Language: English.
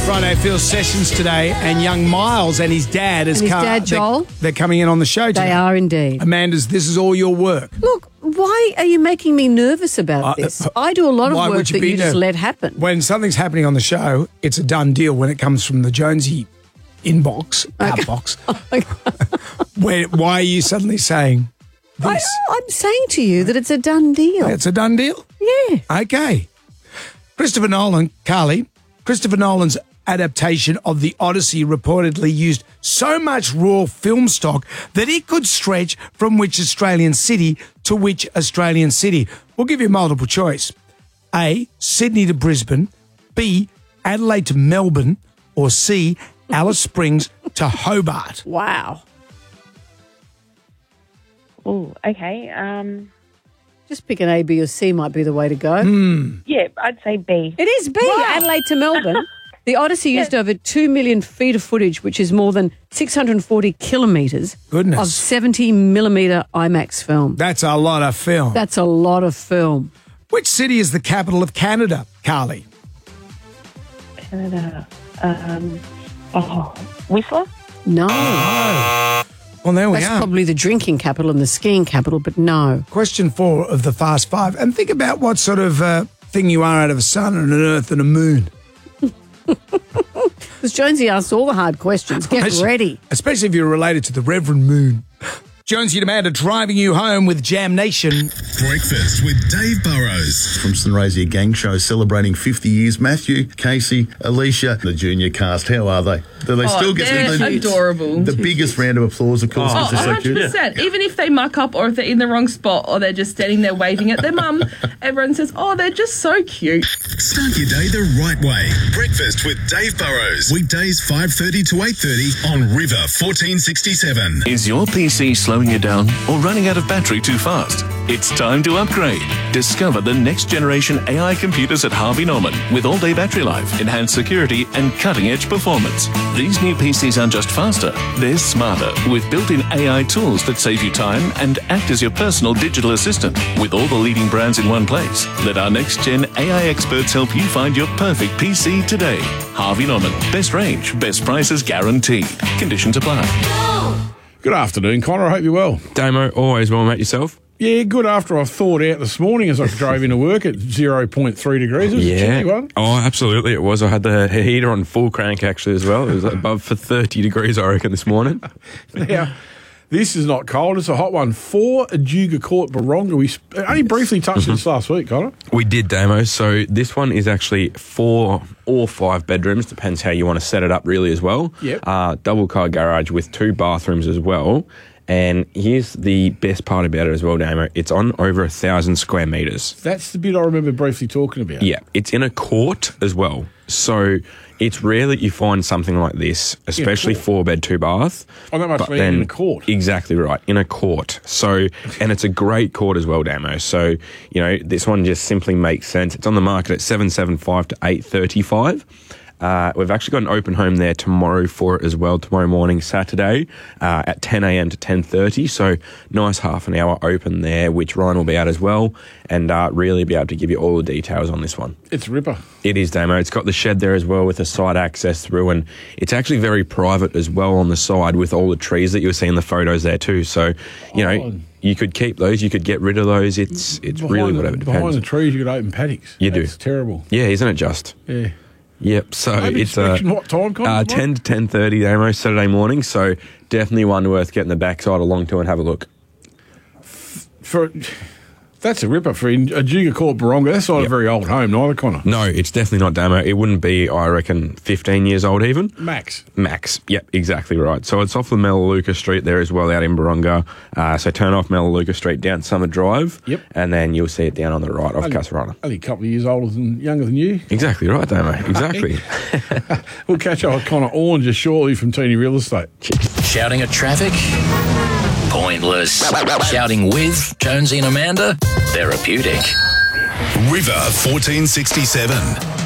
Friday Phil Sessions today, and young Miles and his dad Joel. They're coming in on the show today. They are indeed. Amanda's, this is all your work. Look, why are you making me nervous about this? I do a lot of work that you just let happen. When something's happening on the show, it's a done deal when it comes from the Jonesy inbox, outbox. Why are you suddenly saying this? I'm saying to you that it's a done deal. It's a done deal? Yeah. Okay. Christopher Nolan's adaptation of The Odyssey reportedly used so much raw film stock that it could stretch from which Australian city to which Australian city. We'll give you multiple choice. A, Sydney to Brisbane. B, Adelaide to Melbourne. Or C, Alice Springs to Hobart. Wow. Oh, okay. Just pick an A, B or C might be the way to go. Yeah, I'd say B. It is B, Adelaide to Melbourne. The Odyssey used over 2 million feet of footage, which is more than 640 kilometres of 70 millimetre IMAX film. That's a lot of film. That's a lot of film. Which city is the capital of Canada, Carly? Canada. Whistler? No. Well, there we are. That's probably the drinking capital and the skiing capital, but no. Question 4 of the Fast Five. And think about what sort of thing you are out of a sun and an earth and a moon. Because Jonesy asks all the hard questions. Get ready. Especially if you're related to the Reverend Moon. Jonesy and Amanda driving you home with Jam Nation. Breakfast with Dave Burrows. From Sunraysia Gang Show celebrating 50 years. Matthew, Casey, Alicia, the junior cast. How are they? Do they still get they're adorable. The biggest round of applause, of course, because they're so cute. 100%. Even if they muck up or if they're in the wrong spot or they're just standing there waving at their mum, everyone says, oh, they're just so cute. Start your day the right way. Breakfast with Dave Burrows. Weekdays 5:30 to 8:30 on River 1467. Is your PC slowing you down or running out of battery too fast? It's time to upgrade. Discover the next generation AI computers at Harvey Norman with all-day battery life, enhanced security and cutting-edge performance. These new PCs aren't just faster, they're smarter with built-in AI tools that save you time and act as your personal digital assistant. With all the leading brands in one place, let our next-gen AI experts help you find your perfect PC today. Harvey Norman. Best range, best prices guaranteed. Conditions apply. Good afternoon, Connor. I hope you're well. Damo, always well, mate. Yourself? Yeah, good. After I thawed out this morning as I drove into work at 0.3 degrees. It was a chilly one. Oh, absolutely it was. I had the heater on full crank actually as well. It was above for 30 degrees, I reckon, this morning. Now, this is not cold. It's a hot one. 4 Ajuga Court, Baronga. We only briefly touched this last week, Connor. We did, Damo. So this one is actually 4 or 5 bedrooms. Depends how you want to set it up really as well. Yep. Double car garage with 2 bathrooms as well. And here's the best part about it as well, Damo. It's on over 1,000 square metres. That's the bit I remember briefly talking about. Yeah. It's in a court as well. So it's rare that you find something like this, especially 4-bed, 2-bath. Oh, that must be in a court. Exactly right, in a court. So, and it's a great court as well, Damo. So, you know, this one just simply makes sense. It's on the market at 775 to 835. We've actually got an open home there tomorrow for it as well, tomorrow morning, Saturday, at 10 a.m. to 10:30. So nice half an hour open there, which Ryan will be out as well, and really be able to give you all the details on this one. It's a ripper. It is, Damo. It's got the shed there as well with the side access through, and it's actually very private as well on the side with all the trees that you'll see in the photos there too. So, you know, you could keep those, you could get rid of those. It's really whatever depends. Behind the trees, you could open paddocks. You do. It's terrible. Yeah, isn't it just? Yeah. Yep, so it's what time, 10 to 10:30, Damo, Saturday morning, so definitely one worth getting the backside along to and have a look. That's a ripper for Ajuga Court, Baronga. That's not a very old home neither, Connor. No, it's definitely not, Damo. It wouldn't be, I reckon, 15 years old even. Max. Yep, exactly right. So it's off the Melaleuca Street there as well out in Baronga. So turn off Melaleuca Street down Summer Drive. Yep. And then you'll see it down on the right off Casarana. Only a couple of years younger than you. Exactly right, Damo. Exactly. We'll catch up with Connor Orn just shortly from Teeny Real Estate. Shouting at traffic? Pointless. Shouting with Jonesy and Amanda? Therapeutic. River 1467.